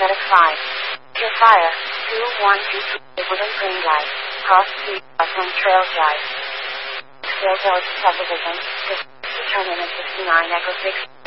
FedEx 5. Your fire, 2122 Woodland Green Light, Cross Street, from Trail Drive. Trail Village Subdivision, Determinant 69 Echo 6.